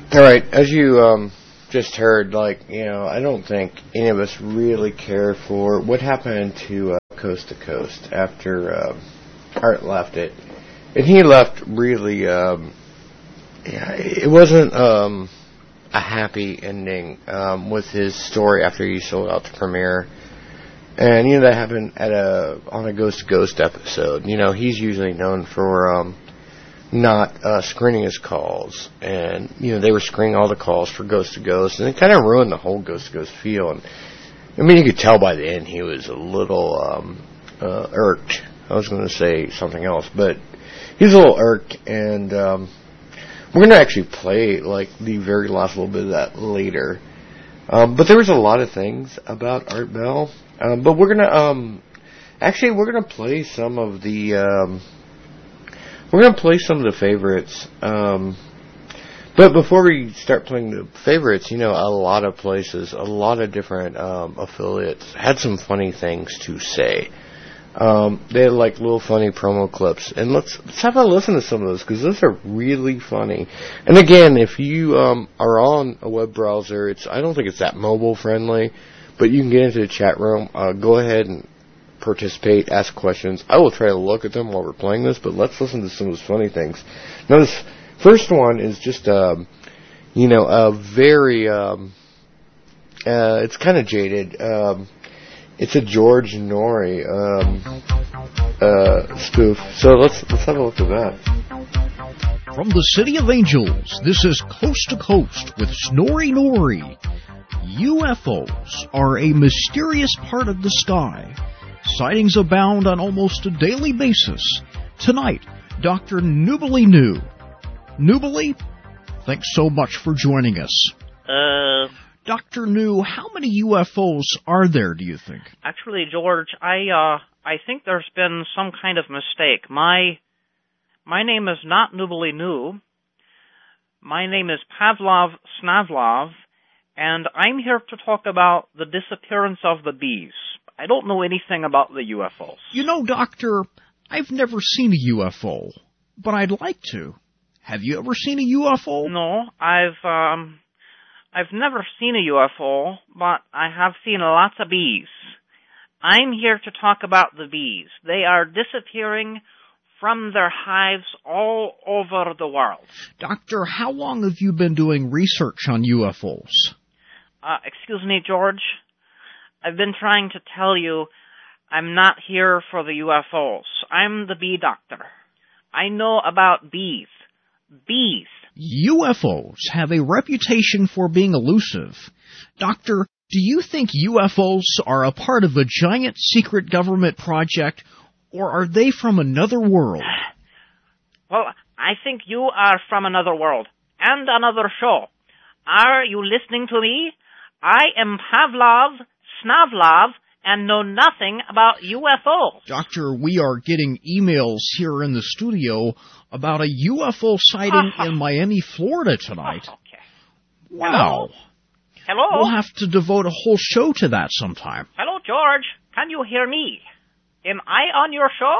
All right, as you just heard, I don't think any of us really care for what happened to Coast to Coast after Art left it. And he left really, it wasn't a happy ending with his story after he sold out to Premiere. And, that happened on a Ghost to Ghost episode. He's usually known for not screening his calls. And, they were screening all the calls for Ghost to Ghost. And it kind of ruined the whole Ghost to Ghost feel. And, you could tell by the end he was a little irked. I was going to say something else, but he was a little irked. And we're going to actually play, the very last little bit of that later. But there was a lot of things about Art Bell. But we're going to play some of the... We're going to play some of the favorites. But before we start playing the favorites, a lot of places, a lot of different affiliates had some funny things to say. They had little funny promo clips. And let's have a listen to some of those, because those are really funny. And again, if you are on a web browser, I don't think it's that mobile friendly, but you can get into the chat room. Go ahead and participate, ask questions. I will try to look at them while we're playing this, but let's listen to some of those funny things. Now, this first one is just, a very, it's kind of jaded. It's a George Norrie spoof. So let's have a look at that. From the City of Angels, this is Coast to Coast with Snorri Norrie. UFOs are a mysterious part of the sky. Sightings abound on almost a daily basis. Tonight, Dr. Nubili New. Nubili, thanks so much for joining us. Dr. New, how many UFOs are there, do you think? Actually, George, I think there's been some kind of mistake. My name is not Nubili New. My name is Pavlov Snavlov, and I'm here to talk about the disappearance of the bees. I don't know anything about the UFOs. Doctor, I've never seen a UFO, but I'd like to. Have you ever seen a UFO? No, I've never seen a UFO, but I have seen lots of bees. I'm here to talk about the bees. They are disappearing from their hives all over the world. Doctor, how long have you been doing research on UFOs? Excuse me, George. I've been trying to tell you I'm not here for the UFOs. I'm the bee doctor. I know about bees. Bees. UFOs have a reputation for being elusive. Doctor, do you think UFOs are a part of a giant secret government project, or are they from another world? Well, I think you are from another world and another show. Are you listening to me? I am Pavlov Snavlov and know nothing about UFOs. Doctor, we are getting emails here in the studio about a UFO sighting in Miami, Florida tonight. Okay. Wow. Hello? We'll have to devote a whole show to that sometime. Hello, George. Can you hear me? Am I on your show?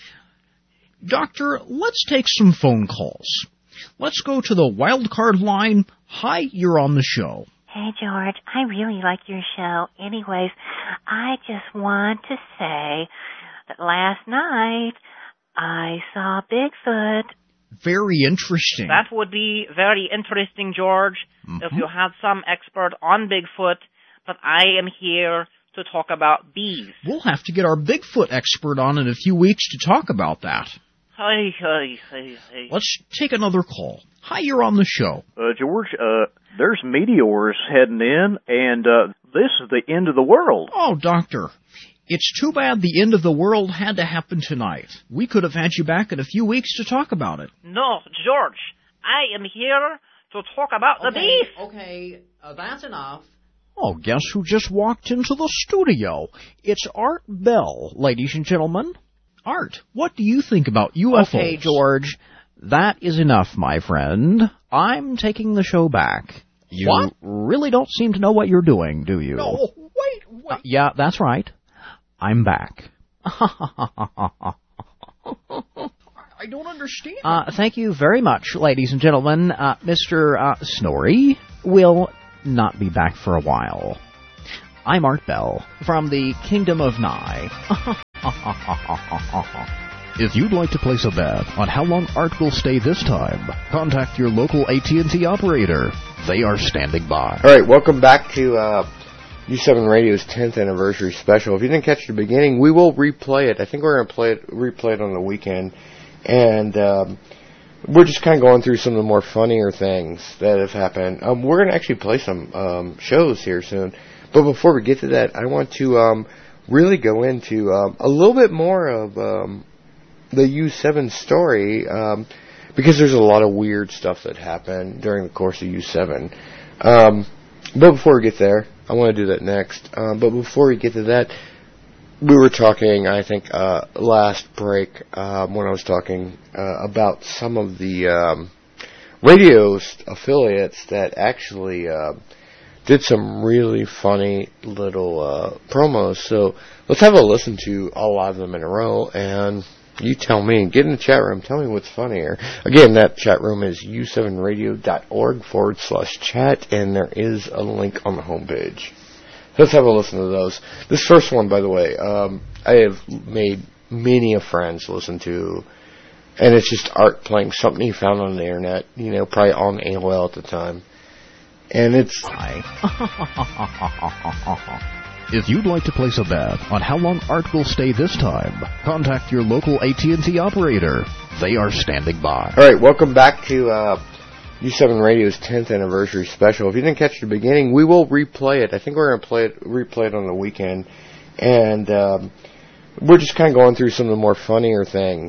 Doctor, let's take some phone calls. Let's go to the wild card line. Hi, you're on the show. Hey, George, I really like your show. Anyways, I just want to say that last night I saw Bigfoot. Very interesting. That would be very interesting, George, if you had some expert on Bigfoot, but I am here to talk about bees. We'll have to get our Bigfoot expert on in a few weeks to talk about that. Hey. Let's take another call. Hi, you're on the show. George, there's meteors heading in, and this is the end of the world. Oh, Doctor, it's too bad the end of the world had to happen tonight. We could have had you back in a few weeks to talk about it. No, George, I am here to talk about the bees. Okay, that's enough. Oh, guess who just walked into the studio? It's Art Bell, ladies and gentlemen. Art, what do you think about UFOs? Okay, George, that is enough, my friend. I'm taking the show back. You really don't seem to know what you're doing, do you? No, wait. Yeah, that's right. I'm back. Are I don't understand. Thank you very much, ladies and gentlemen. Mr. Snorri will not be back for a while. I'm Art Bell from the Kingdom of Nye. If you'd like to place a bet on how long Art will stay this time, contact your local AT&T operator. They are standing by. All right, welcome back to U7 Radio's 10th anniversary special. If you didn't catch the beginning, we will replay it. I think we're going to replay it on the weekend. And we're just kind of going through some of the more funnier things that have happened. We're going to actually play some shows here soon. But before we get to that, I want to really go into a little bit more of the U7 story, because there's a lot of weird stuff that happened during the course of U7. But before we get there, I want to do that next. But before we get to that, we were talking, I think, last break, when I was talking about some of the radio affiliates that actually did some really funny little promos. So let's have a listen to a lot of them in a row, and you tell me. Get in the chat room. Tell me what's funnier. Again, that chat room is u7radio.org/chat, and there is a link on the homepage. Let's have a listen to those. This first one, by the way, I have made many of friends listen to, and it's just Art playing something he found on the internet, probably on AOL at the time. And it's... If you'd like to place a bet on how long Art will stay this time, contact your local AT&T operator. They are standing by. All right, welcome back to U7 Radio's 10th anniversary special. If you didn't catch the beginning, we will replay it. I think we're going to replay it on the weekend. And we're just kind of going through some of the more funnier things